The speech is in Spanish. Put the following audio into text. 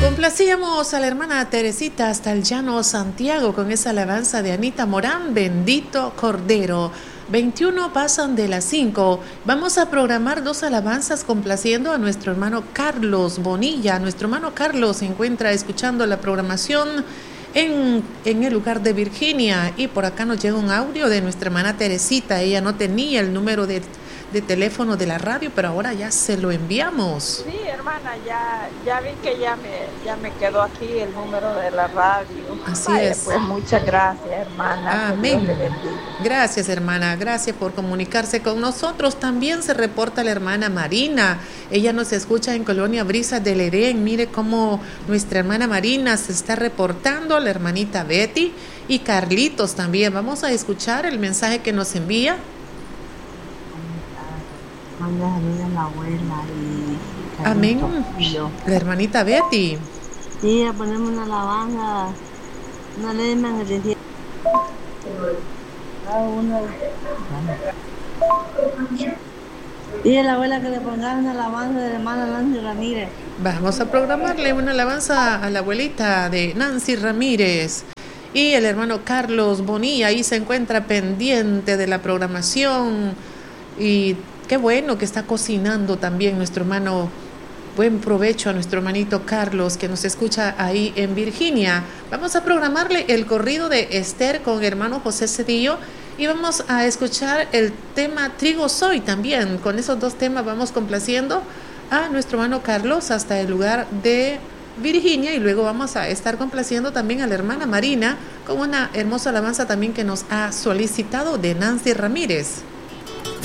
Complacíamos a la hermana Teresita hasta el llano Santiago con esa alabanza de Anita Morán, Bendito Cordero. 21 pasan de las 5. Vamos a programar 2 alabanzas complaciendo a nuestro hermano Carlos Bonilla. Nuestro hermano Carlos se encuentra escuchando la programación en el lugar de Virginia, y por acá nos llega un audio de nuestra hermana Teresita. Ella no tenía el número de teléfono de la radio, pero ahora ya se lo enviamos. Sí, hermana, ya vi que ya me quedó aquí el número de la radio. Así Vaya, es. pues muchas gracias, hermana. Amén. Gracias, hermana. Gracias por comunicarse con nosotros. También se reporta la hermana Marina. Ella nos escucha en Colonia Brisa del Edén. Mire cómo nuestra hermana Marina se está reportando, la hermanita Betty y Carlitos también. Vamos a escuchar el mensaje que nos envía. Manda saludos a la abuela y amén. La hermanita Betty. Sí, le ponemos una alabanza, una ley me decía. Y a la abuela que le pongan una alabanza de la hermana Nancy Ramírez. Vamos a programarle una alabanza a la abuelita de Nancy Ramírez. Y el hermano Carlos Bonilla ahí se encuentra pendiente de la programación. Y qué bueno que está cocinando también nuestro hermano. Buen provecho a nuestro hermanito Carlos que nos escucha ahí en Virginia. Vamos a programarle el corrido de Esther con hermano José Cedillo y vamos a escuchar el tema Trigo Soy también. Con esos 2 temas vamos complaciendo a nuestro hermano Carlos hasta el lugar de Virginia, y luego vamos a estar complaciendo también a la hermana Marina con una hermosa alabanza también que nos ha solicitado de Nancy Ramírez.